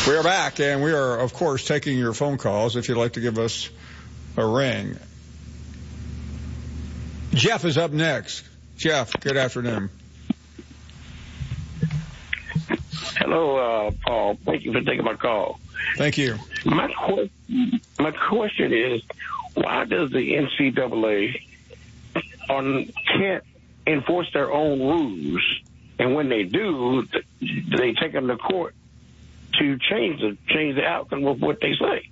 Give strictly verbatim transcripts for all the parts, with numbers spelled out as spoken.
We are back, and we are, of course, taking your phone calls if you'd like to give us a ring. Jeff is up next. Jeff, good afternoon. Hello, uh, Paul. Thank you for taking my call. Thank you. My, qu- my question is, why does the N C double A on, can't enforce their own rules? And when they do, they take them to court to change the change the outcome of what they say.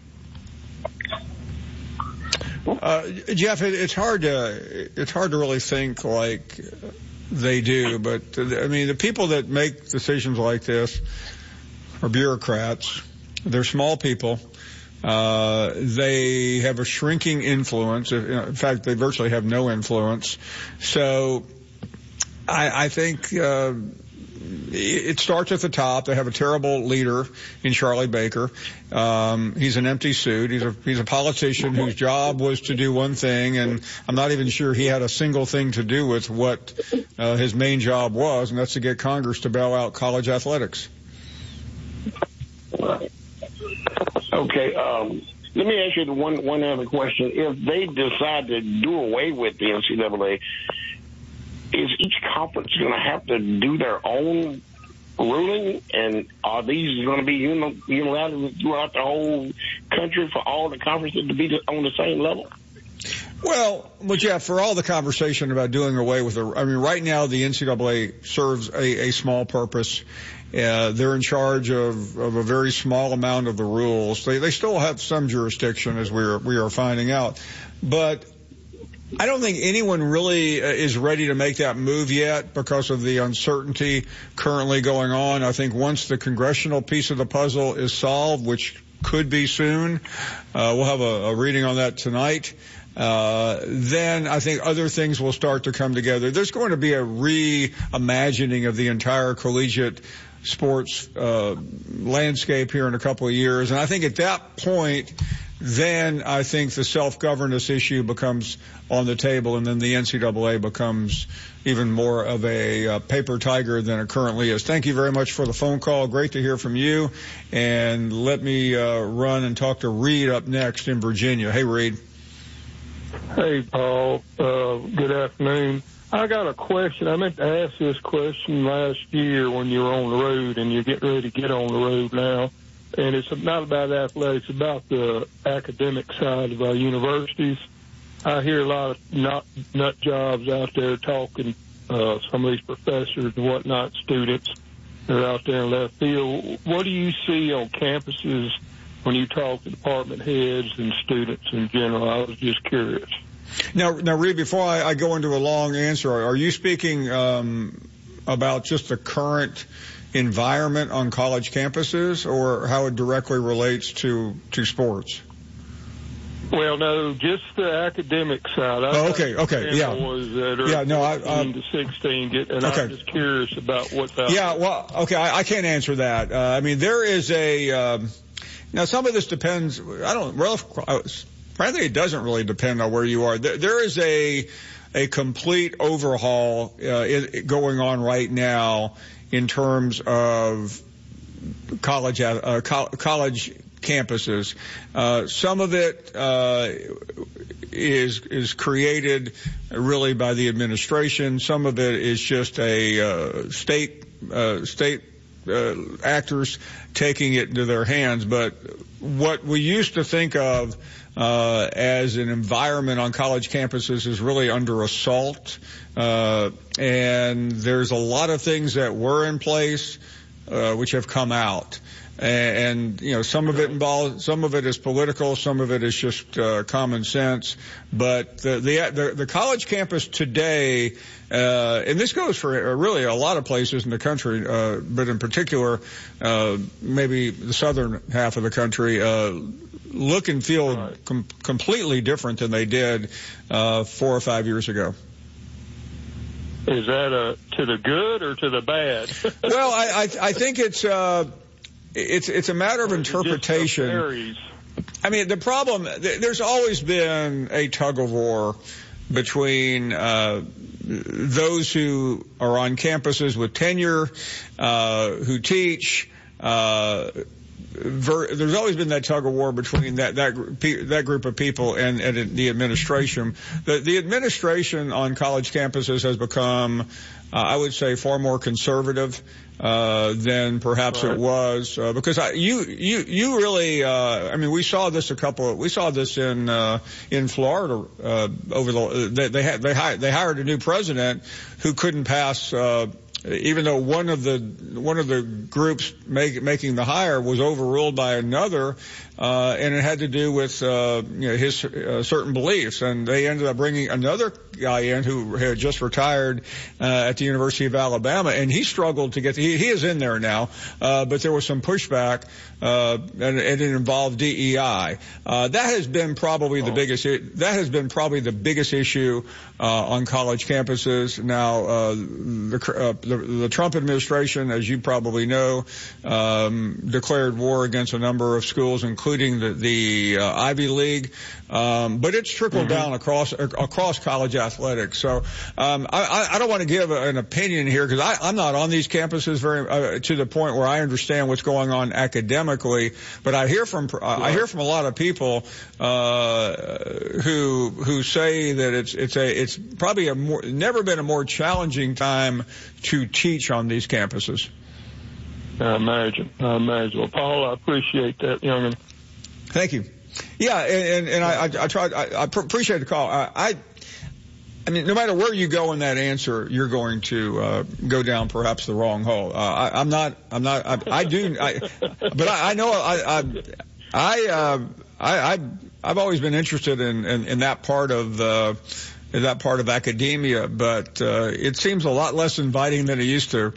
Uh, Jeff, it, it's hard to it's hard to really think like they do, but I mean the people that make decisions like this are bureaucrats. They're small people. Uh, they have a shrinking influence. In fact, they virtually have no influence. So I, I think. Uh, It starts at the top. They have a terrible leader in Charlie Baker. Um, he's an empty suit. He's a he's a politician whose job was to do one thing, and I'm not even sure he had a single thing to do with what uh, his main job was, and that's to get Congress to bail out college athletics. Okay. Um, let me ask you one one other question. If they decide to do away with the N C double A, is each conference going to have to do their own ruling, and are these going to be unilateral throughout the whole country for all the conferences to be on the same level? Well, well, Jeff, for all the conversation about doing away with the, I mean, right now the N C double A serves a, a small purpose. Uh, they're in charge of, of a very small amount of the rules. They, they still have some jurisdiction, as we are, we are finding out. But I don't think anyone really is ready to make that move yet because of the uncertainty currently going on. I think once the congressional piece of the puzzle is solved, which could be soon, uh, we'll have a, a reading on that tonight. Uh, then I think other things will start to come together. There's going to be a reimagining of the entire collegiate sports uh, landscape here in a couple of years. And I think at that point, then I think the self-governance issue becomes on the table, and then the N C double A becomes even more of a uh, paper tiger than it currently is. Thank you very much for the phone call. Great to hear from you. And let me uh, run and talk to Reed up next in Virginia. Hey, Reed. Hey, Paul. Uh, good afternoon. I got a question. I meant to ask this question last year when you were on the road, and you're getting ready to get on the road now. And it's not about athletics, it's about the academic side of our universities. I hear a lot of nut, nut jobs out there talking, uh, some of these professors and whatnot, students that are out there in left field. What do you see on campuses when you talk to department heads and students in general? I was just curious. Now, now, Reed, before I, I go into a long answer, are you speaking um, about just the current environment on college campuses, or how it directly relates to, to sports? Well, no, just the academic side. I oh, okay, okay, yeah. That are yeah, no, I, um, to sixteen, and okay. I'm just curious about what's out Yeah, there. well, okay, I, I can't answer that. Uh, I mean, there is a, um, now some of this depends, I don't, well, frankly, it doesn't really depend on where you are. There, there is a, a complete overhaul, uh, it, going on right now in terms of college, uh, co- college campuses. Uh, some of it, uh, is, is created really by the administration. Some of it is just a, uh, state, uh, state, uh, actors taking it into their hands. But what we used to think of, uh, as an environment on college campuses is really under assault. Uh, and there's a lot of things that were in place, uh, which have come out. And, you know, some of it involves, some of it is political, some of it is just, uh, common sense. But the, the, the, the college campus today, uh, and this goes for really a lot of places in the country, uh, but in particular, uh, maybe the southern half of the country, uh, look and feel right. com- completely different than they did, uh, four or five years ago. Is that a, to the good or to the bad? Well, I, I, I think it's, uh, It's it's a matter of interpretation. I mean, the problem, there's always been a tug of war between uh those who are on campuses with tenure, uh who teach, uh ver- there's always been that tug of war between that that gr- that group of people and, and the administration. The, the administration on college campuses has become, uh, I would say, far more conservative uh than perhaps right. it was uh, because I, you you you really uh I mean we saw this a couple of, we saw this in uh in Florida uh over the they they had they hired they hired a new president who couldn't pass uh even though one of the one of the groups make, making the hire was overruled by another, uh, and it had to do with uh, you know, his uh, certain beliefs, and they ended up bringing another guy in who had just retired uh, at the University of Alabama, and he struggled to get. He, he is in there now, uh, but there was some pushback, uh, and, and it involved D E I. Uh, that has been probably the oh. biggest. That has been probably the biggest issue uh, on college campuses now. Uh, the, uh, The, the Trump administration, as you probably know, um, declared war against a number of schools, including the, the uh, Ivy League. Um, but it's trickled mm-hmm. down across across college athletics. So um, I, I don't want to give an opinion here because I'm not on these campuses very uh, to the point where I understand what's going on academically. But I hear from uh, I hear from a lot of people uh, who who say that it's it's a it's probably a more, never been a more challenging time to teach on these campuses. I imagine. I imagine. Well, Paul, I appreciate that, young'un. Thank you. Yeah, and, and, and I, I, I tried. I, I appreciate the call. I, I, I mean, no matter where you go in that answer, you're going to uh, go down perhaps the wrong hole. Uh, I, I'm not. I'm not. I, I do. I, but I, I know. I. I. I, uh, I. I. I've always been interested in in, in that part of. Uh, in that part of academia, but uh, it seems a lot less inviting than it used to.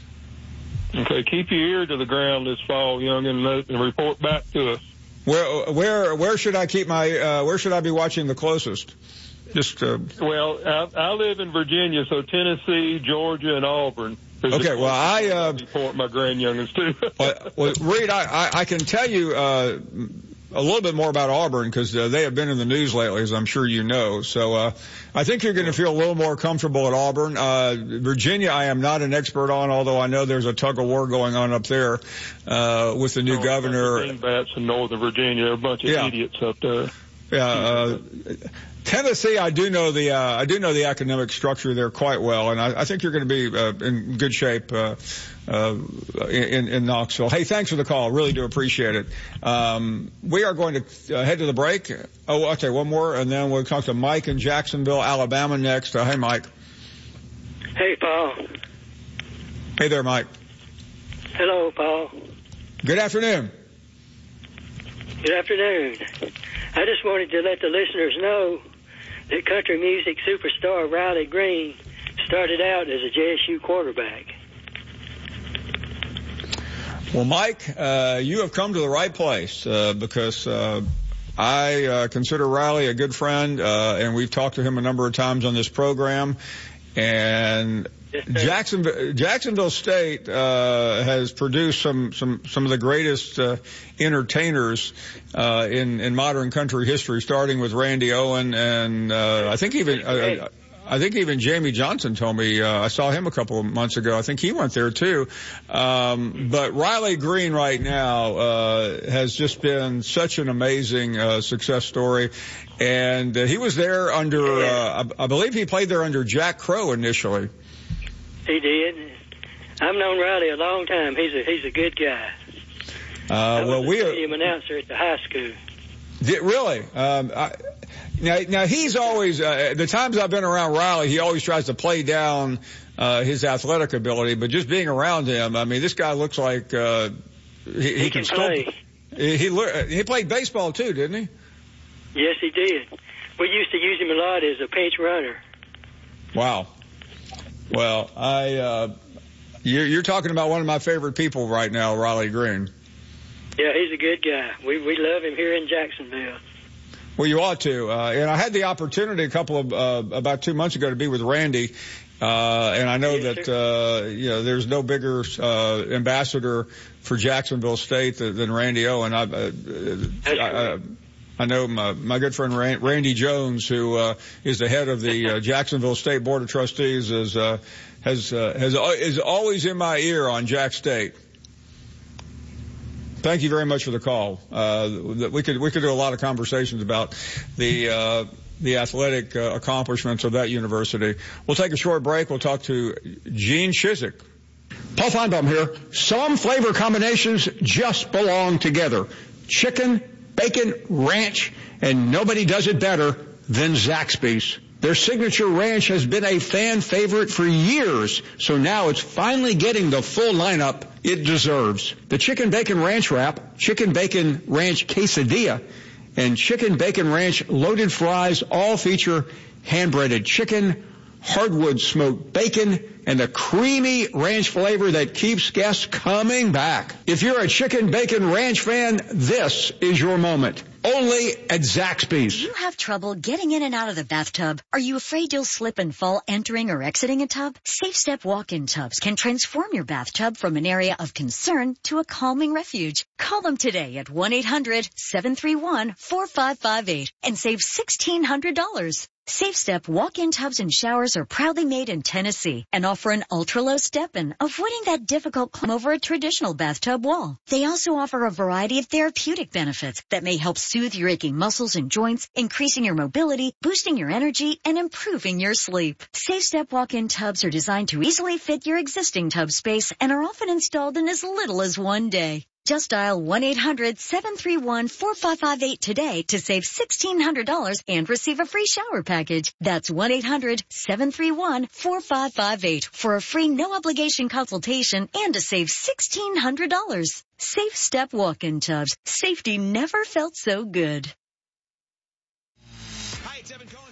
Okay, keep your ear to the ground this fall, young'un, and report back to us. Where, where, where should I keep my? Uh, where should I be watching the closest? Just. Uh, well, I, I live in Virginia, so Tennessee, Georgia, and Auburn. Okay, well, I uh, report my grandyoung'uns too. well, well, Reed, I, I, I can tell you. Uh, a little bit more about Auburn because uh, they have been in the news lately, as I'm sure you know. So uh, I think you're going to feel a little more comfortable at Auburn. Uh, Virginia, I am not an expert on, although I know there's a tug of war going on up there uh, with the new oh, governor. A bunch of dingbats in Northern Virginia, a bunch of yeah. idiots up there. Yeah. Uh, Tennessee, I do know the uh, I do know the academic structure there quite well, and I, I think you're going to be uh, in good shape uh, uh, in, in Knoxville. Hey, thanks for the call. Really do appreciate it. Um, we are going to uh, head to the break. Oh, I'll tell you one more, and then we'll talk to Mike in Jacksonville, Alabama next. Uh, hey, Mike. Hey, Paul. Hey there, Mike. Hello, Paul. Good afternoon. Good afternoon. I just wanted to let the listeners know that country music superstar Riley Green started out as a J S U quarterback. Well, Mike, uh, you have come to the right place uh, because uh, I uh, consider Riley a good friend, uh, and we've talked to him a number of times on this program. And yes, Jacksonville, Jacksonville State uh, has produced some some some of the greatest uh, entertainers uh, in in modern country history, starting with Randy Owen, and uh, I think even uh, I think even Jamie Johnson told me uh, I saw him a couple of months ago. I think he went there too. Um, but Riley Green right now uh, has just been such an amazing uh, success story. And uh, he was there under, uh, I, I believe he played there under Jack Crow initially. He did. I've known Riley a long time. He's a he's a good guy. Uh, I was well, a we stadium announcer at the high school. Did, really? Um, I, now, now he's always uh, the times I've been around Riley, he always tries to play down uh, his athletic ability, but just being around him, I mean, this guy looks like uh, he, he, he can, can play. Still, he, he he played baseball too, didn't he? Yes, he did. We used to use him a lot as a pinch runner. Wow. Well, I uh, you're, you're talking about one of my favorite people right now, Riley Green. Yeah, he's a good guy. We we love him here in Jacksonville. Well, you ought to. Uh, and I had the opportunity a couple of uh, about two months ago to be with Randy. Uh, and I know yes, that, uh, you know, there's no bigger, uh, ambassador for Jacksonville State than, than Randy Owen. I, uh, I, I, I know my, my good friend Randy Jones, who, uh, is the head of the uh, Jacksonville State Board of Trustees, is, uh, has, uh, has, is always in my ear on Jack State. Thank you very much for the call. Uh, we could we could do a lot of conversations about the uh, the athletic uh, accomplishments of that university. We'll take a short break. We'll talk to Gene Chizik. Paul Feinbaum here. Some flavor combinations just belong together. Chicken, bacon, ranch, and nobody does it better than Zaxby's. Their signature ranch has been a fan favorite for years, so now it's finally getting the full lineup it deserves. The Chicken Bacon Ranch Wrap, Chicken Bacon Ranch Quesadilla, and Chicken Bacon Ranch Loaded Fries all feature hand-breaded chicken, hardwood smoked bacon, and the creamy ranch flavor that keeps guests coming back. If you're a Chicken Bacon Ranch fan, this is your moment. Only at Zaxby's. Do you have trouble getting in and out of the bathtub? Are you afraid you'll slip and fall entering or exiting a tub? Safe Step walk-in tubs can transform your bathtub from an area of concern to a calming refuge. Call them today at one eight hundred seven three one four five five eight and save sixteen hundred dollars. Safe Step walk-in tubs and showers are proudly made in Tennessee and offer an ultra-low step-in, avoiding that difficult climb over a traditional bathtub wall. They also offer a variety of therapeutic benefits that may help soothe your aching muscles and joints, increasing your mobility, boosting your energy, and improving your sleep. Safe Step walk-in tubs are designed to easily fit your existing tub space and are often installed in as little as one day. Just dial one eight hundred seven three one four five five eight today to save sixteen hundred dollars and receive a free shower package. That's one eight hundred seven three one four five five eight for a free no-obligation consultation and to save sixteen hundred dollars. Safe Step walk-in tubs. Safety never felt so good. Hi, it's Evan Cohen.